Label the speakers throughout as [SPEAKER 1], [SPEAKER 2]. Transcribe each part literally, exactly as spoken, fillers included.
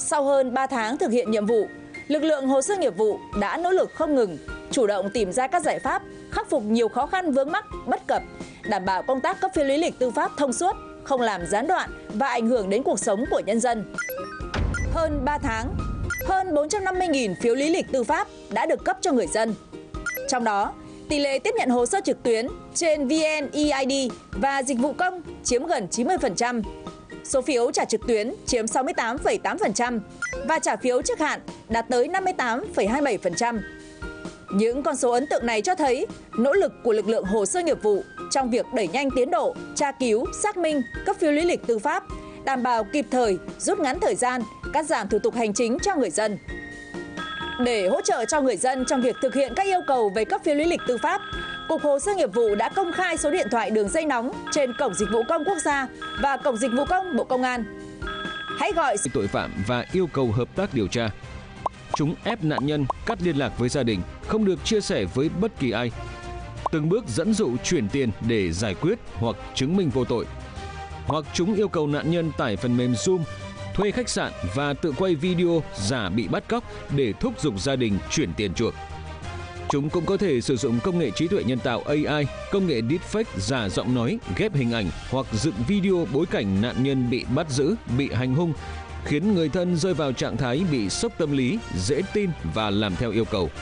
[SPEAKER 1] Sau hơn ba tháng thực hiện nhiệm vụ, lực lượng hồ sơ nghiệp vụ đã nỗ lực không ngừng, chủ động tìm ra các giải pháp, khắc phục nhiều khó khăn vướng mắc, bất cập, đảm bảo công tác cấp phiếu lý lịch tư pháp thông suốt, không làm gián đoạn và ảnh hưởng đến cuộc sống của nhân dân. Hơn ba tháng, hơn bốn trăm năm mươi nghìn phiếu lý lịch tư pháp đã được cấp cho người dân. Trong đó, tỷ lệ tiếp nhận hồ sơ trực tuyến trên vê en e i đê và dịch vụ công chiếm gần chín mươi phần trăm. Số phiếu trả trực tuyến chiếm sáu mươi tám phẩy tám phần trăm và trả phiếu trước hạn đạt tới năm mươi tám phẩy hai mươi bảy phần trăm. Những con số ấn tượng này cho thấy nỗ lực của lực lượng hồ sơ nghiệp vụ trong việc đẩy nhanh tiến độ, tra cứu, xác minh, cấp phiếu lý lịch tư pháp, đảm bảo kịp thời, rút ngắn thời gian, cắt giảm thủ tục hành chính cho người dân. Để hỗ trợ cho người dân trong việc thực hiện các yêu cầu về cấp phiếu lý lịch tư pháp, Cục Hồ sơ Nghiệp vụ đã công khai số điện thoại đường dây nóng trên Cổng Dịch vụ Công Quốc gia và Cổng Dịch vụ Công Bộ Công an. Hãy gọi
[SPEAKER 2] tội phạm và yêu cầu hợp tác điều tra. Chúng ép nạn nhân cắt liên lạc với gia đình, không được chia sẻ với bất kỳ ai. Từng bước dẫn dụ chuyển tiền để giải quyết hoặc chứng minh vô tội. Hoặc chúng yêu cầu nạn nhân tải phần mềm Zoom, thuê khách sạn và tự quay video giả bị bắt cóc để thúc giục gia đình chuyển tiền chuộc. Chúng cũng có thể sử dụng công nghệ trí tuệ nhân tạo a i, công nghệ deepfake giả giọng nói, ghép hình ảnh hoặc dựng video bối cảnh nạn nhân bị bắt giữ, bị hành hung, khiến người thân rơi vào trạng thái bị sốc tâm lý, dễ tin và làm theo yêu cầu.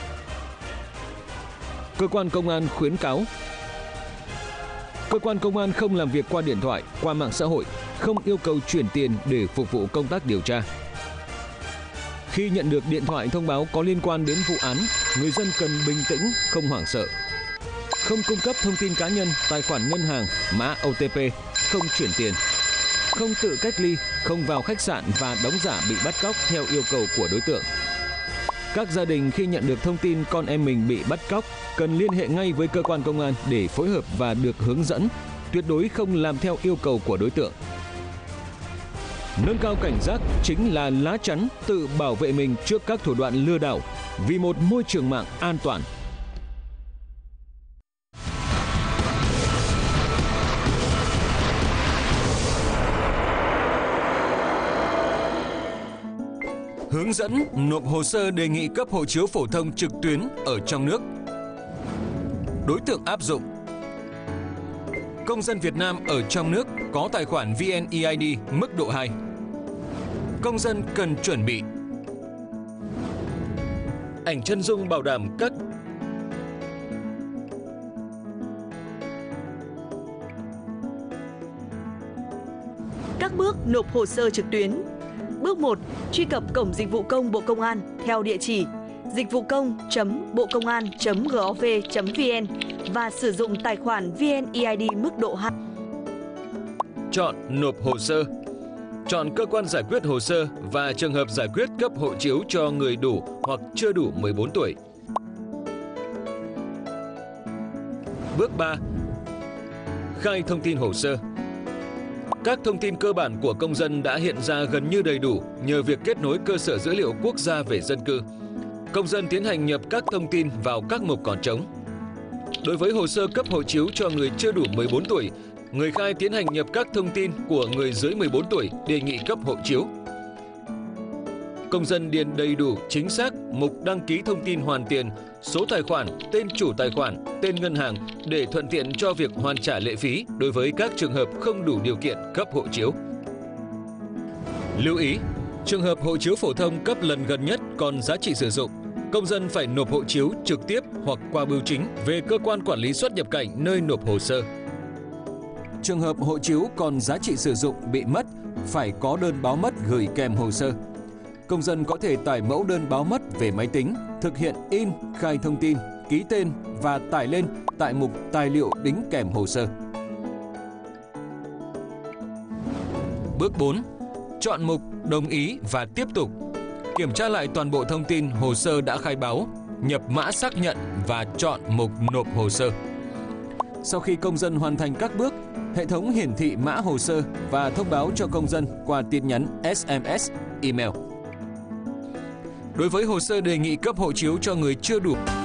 [SPEAKER 2] Cơ quan công an khuyến cáo: cơ quan công an không làm việc qua điện thoại, qua mạng xã hội, không yêu cầu chuyển tiền để phục vụ công tác điều tra. Khi nhận được điện thoại thông báo có liên quan đến vụ án, người dân cần bình tĩnh, không hoảng sợ. Không cung cấp thông tin cá nhân, tài khoản ngân hàng, mã o tê pê, không chuyển tiền. Không tự cách ly, không vào khách sạn và đóng giả bị bắt cóc theo yêu cầu của đối tượng. Các gia đình khi nhận được thông tin con em mình bị bắt cóc cần liên hệ ngay với cơ quan công an để phối hợp và được hướng dẫn, tuyệt đối không làm theo yêu cầu của đối tượng. Nâng cao cảnh giác chính là lá chắn tự bảo vệ mình trước các thủ đoạn lừa đảo vì một môi trường mạng an toàn. Hướng dẫn nộp hồ sơ đề nghị cấp hộ chiếu phổ thông trực tuyến ở trong nước. Đối tượng áp dụng: công dân Việt Nam ở trong nước có tài khoản vê en e i đê mức độ hai. Công dân cần chuẩn bị ảnh chân dung bảo đảm các
[SPEAKER 3] các bước nộp hồ sơ trực tuyến. Bước một. Truy cập Cổng Dịch vụ Công Bộ Công an theo địa chỉ dịch vụ công chấm bộ công an chấm gov chấm vn và sử dụng tài khoản vê en e i đê mức độ hai.
[SPEAKER 2] Chọn nộp hồ sơ. Chọn cơ quan giải quyết hồ sơ và trường hợp giải quyết cấp hộ chiếu cho người đủ hoặc chưa đủ mười bốn tuổi. Bước ba. Khai thông tin hồ sơ. Các thông tin cơ bản của công dân đã hiện ra gần như đầy đủ nhờ việc kết nối cơ sở dữ liệu quốc gia về dân cư. Công dân tiến hành nhập các thông tin vào các mục còn trống. Đối với hồ sơ cấp hộ chiếu cho người chưa đủ mười bốn tuổi, người khai tiến hành nhập các thông tin của người dưới mười bốn tuổi đề nghị cấp hộ chiếu. Công dân điền đầy đủ, chính xác mục đăng ký thông tin hoàn tiền, số tài khoản, tên chủ tài khoản, tên ngân hàng để thuận tiện cho việc hoàn trả lệ phí đối với các trường hợp không đủ điều kiện cấp hộ chiếu. Lưu ý, trường hợp hộ chiếu phổ thông cấp lần gần nhất còn giá trị sử dụng, công dân phải nộp hộ chiếu trực tiếp hoặc qua bưu chính về cơ quan quản lý xuất nhập cảnh nơi nộp hồ sơ. Trường hợp hộ chiếu còn giá trị sử dụng bị mất, phải có đơn báo mất gửi kèm hồ sơ. Công dân có thể tải mẫu đơn báo mất về máy tính, thực hiện in, khai thông tin, ký tên và tải lên tại mục Tài liệu đính kèm hồ sơ. Bước bốn. Chọn mục Đồng ý và tiếp tục. Kiểm tra lại toàn bộ thông tin hồ sơ đã khai báo, nhập mã xác nhận và chọn mục Nộp hồ sơ. Sau khi công dân hoàn thành các bước, hệ thống hiển thị mã hồ sơ và thông báo cho công dân qua tin nhắn ét em ét, email. Đối với hồ sơ đề nghị cấp hộ chiếu cho người chưa đủ